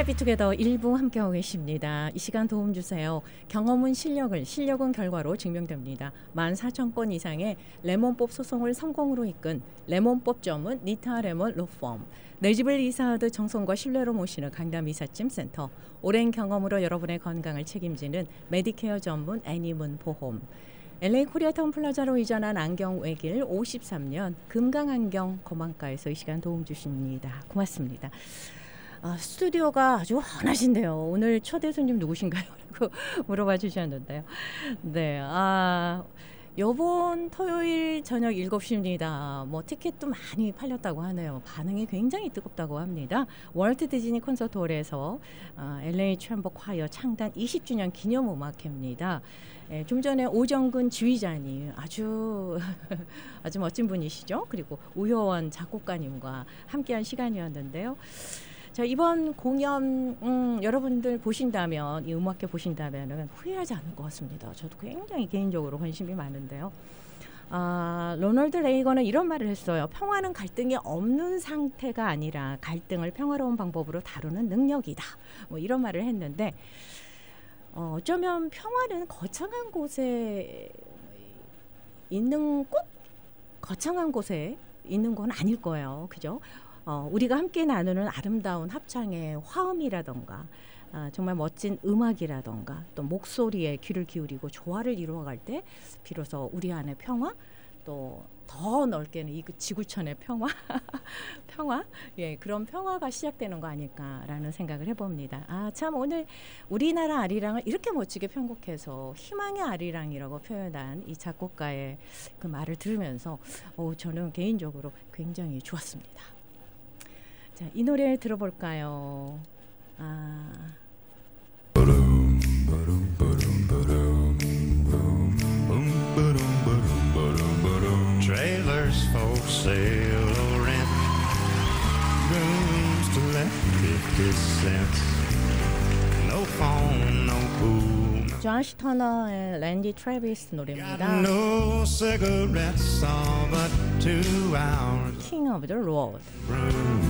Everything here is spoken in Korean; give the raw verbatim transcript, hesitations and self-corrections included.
해피투게더 일부 함께하고 계십니다. 이 시간 도움 주세요. 경험은 실력을, 실력은 결과로 증명됩니다. 만 사천 건 이상의 레몬법 소송을 성공으로 이끈 레몬법 전문 니타 레몬 로펌. 내 집을 이사하듯 정성과 신뢰로 모시는 강남 이삿짐 센터. 오랜 경험으로 여러분의 건강을 책임지는 메디케어 전문 애니문 보험. 엘에이 코리아타운 플라자로 이전한 안경 외길 오십삼 년 금강안경 검안가에서 이 시간 도움 주십니다. 고맙습니다. 아, 스튜디오가 아주 환하신데요. 오늘 초대 손님 누구신가요? 라고 물어봐 주셨는데요. 네, 아, 요번 토요일 저녁 일곱 시입니다. 뭐 티켓도 많이 팔렸다고 하네요. 반응이 굉장히 뜨겁다고 합니다. 월트 디즈니 콘서트홀에서 아, 엘에이 챔버 콰이어 창단 이십 주년 기념 음악회입니다. 예, 좀 전에 오정근 지휘자님 아주 아주 멋진 분이시죠. 그리고 우효원 작곡가님과 함께한 시간이었는데요. 자, 이번 공연 음, 여러분들 보신다면 이 음악회 보신다면 후회하지 않을 것 같습니다. 저도 굉장히 개인적으로 관심이 많은데요. 아, 로널드 레이건은 이런 말을 했어요. 평화는 갈등이 없는 상태가 아니라 갈등을 평화로운 방법으로 다루는 능력이다. 뭐 이런 말을 했는데 어, 어쩌면 평화는 거창한 곳에 있는 꼭 거창한 곳에 있는 건 아닐 거예요. 그죠? 어, 우리가 함께 나누는 아름다운 합창의 화음이라던가 아, 정말 멋진 음악이라던가 또 목소리에 귀를 기울이고 조화를 이루어갈 때 비로소 우리 안의 평화 또 더 넓게는 이 지구촌의 평화 평화 예 그런 평화가 시작되는 거 아닐까라는 생각을 해봅니다. 아, 참 오늘 우리나라 아리랑을 이렇게 멋지게 편곡해서 희망의 아리랑이라고 표현한 이 작곡가의 그 말을 들으면서 오, 저는 개인적으로 굉장히 좋았습니다. 자, 이 노래 들어볼까요? 아. Trailers for sale or rent, rooms to let fifty cents, no phone, no pool. 조시 터너의 랜디 트래비스 노래입니다. Got no cigarettes, all but two hours. King of the Road. Room.